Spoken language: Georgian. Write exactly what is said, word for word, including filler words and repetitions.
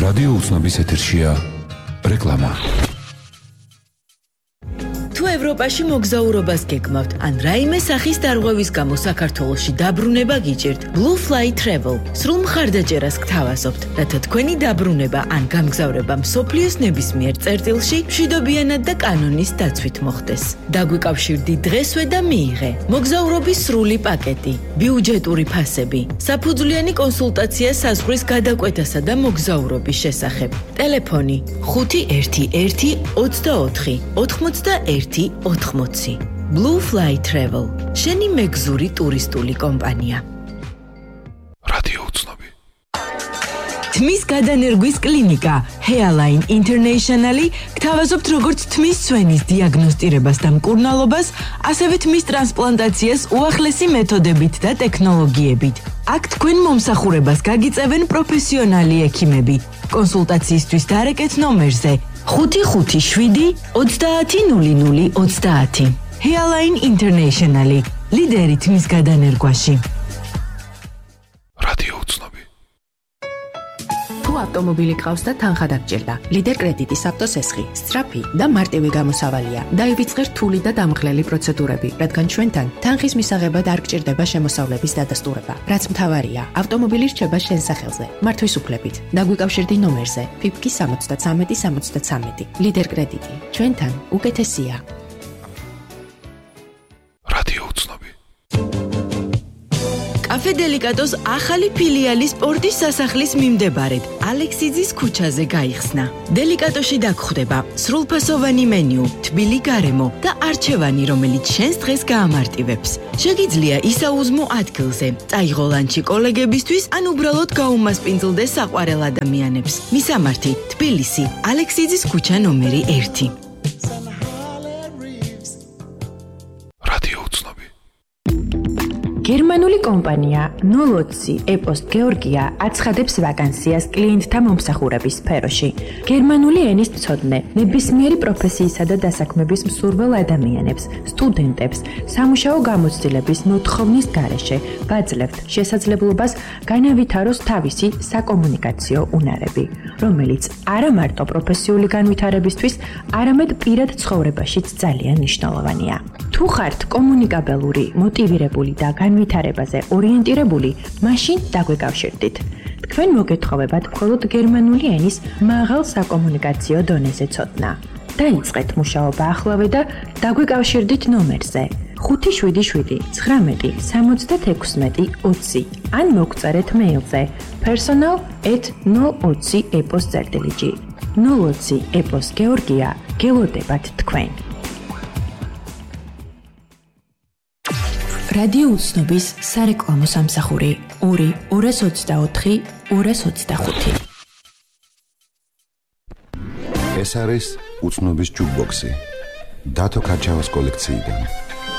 რადიო უცნობის ეთერშია რეკლამა. თუ ევროპაში მოგზაურობას გეგმავთ, ან რაიმე სახის დარღვევის გამო საქართველოში დაბრუნება გიჭირთ, Blue Fly Travel სრულ მხარდაჭერას გთავაზობთ, რათა თქვენი დაბრუნება ან გამგზავრება მსოფლიოს ნებისმიერ წერტილში მშვიდობიანად და კანონის დაცვით მოხდეს. დაგვიკავშირდი დღესვე და მიიღე. მოგზაურობის სრული პაკეტი, ბიუჯეტური ფასები, საფუძვლიანი კონსულტაცია საზღვრის გადაკვეთასა და მოგზაურობის შესახებ. ტელეფონი ხუთი ერთი ერთი ოცდაოთხი ოთხმოცდაერთი ოთხმოცი. Blue Fly Travel. შენი მეგზური ტურისტული კომპანია. რადიო უცნობი. თმის გადანერგვის კლინიკა Hairline International-ი გთავაზობთ როგორც თმის სვენის დიაგნოსტირებას და მკურნალობას, ასევე თმის ტრანსპლანტაციას უახლესი მეთოდებით და ტექნოლოგიებით. აქ თქვენ მომსახურებას გაგიწევენ პროფესიონალი ექიმები. კონსულტაციისთვის დარეკეთ ნომერზე ხუთი ხუთი შვიდი ოცდაათი ნული ნული ოცდაათი. Hairline International, ლიდერი თმის გადანერგვაში. რადიო უცნობი. თუ ავტომობილი ყავს და თანხა დაგჭირდა, ლიდერ კრედიტის ავტოსესხი, სწრაფი და მარტივი გამოსავალია. დაივიწყე რთული და დამხლელი პროცედურები, რადგან ჩვენთან თანხის მისაღებად არ გჭირდება შემოსავლების დადასტურება. რაც მთავარია, ავტომობილი რჩება შენ სახელზე, მართვის უფლებით. დაგვიკავშირდი ნომერზე ფიფკი სამოცდაცამეტი სამოცდაცამეტი. ლიდერ კრედიტი, ჩვენთან უკეთესია. რადიო უცნობი. კაფე დელიკატოს ახალი ფილიალი სპორტის სასახლის მიმდებარედ ალექსიძის ქუჩაზე გაიხსნა. დელიკატოში დაგხვდება სრულფასოვანი მენიუ, თბილი გარემო და არჩევანი, რომელიც შენს დღეს გაამარტივებს. შეგიძლია ისაუზმო ადგილზე, წაიღო ლანჩი კოლეგებისთვის, ან უბრალოდ გაუმასპინძლდე საყვარელ ადამიანებს. მისამართი: თბილისი, ალექსიძის ქუჩა ნომერი ერთი. რადიო უცნობი. გერმანული კომპანია ნოლოცი ეპოსტ გეორგია აცხადებს ვაკანსიას კლიენტთა მომსახურების სფეროში. გერმანული ენის მცოდნე, ნებისმიერი პროფესიისა და დასაქმების მსურველ ადამიანებს, სტუდენტებს, სამუშაო გამოცდილების მოთხოვნის გარეშე ვაძლევთ შესაძლებლობას განავითაროს თავისი საკომუნიკაციო უნარები, რომელიც არა მარტო პროფესიული განვითარებისთვის, არამედ პირად ცხოვრებაშიც ძალიან მნიშვნელოვანია. თუ ხართ კომუნიკაბელური, მოტივირებული და განვითარებაზე ორიენტირებული, მაშინ დაგვეკავშირდით. თქვენ მოგეთხოვებათ მხოლოდ გერმანული ენის მაღალ საკომუნიკაციო დონეზე ცოდნა. დაიწყეთ მუშაობა ახლავე და დაგვეკავშირდით ნომერზე ხუთი შვიდი შვიდი ცხრამეტი სამოცდათექვსმეტი ოცი ან მოგწერეთ მეილზე personal at ნულ ოცი epos წერტილიჯი. ნულ ოცი epos გეორგია, გელოდებათ თქვენ. რადიო უცნობის სარეკლამო სამსახური ორი ორას ოცდაოთხი ორას ოცდახუთი. ეს არის უცნობის ჯუკბოქსი დათო ქარჩავას კოლექციიდან.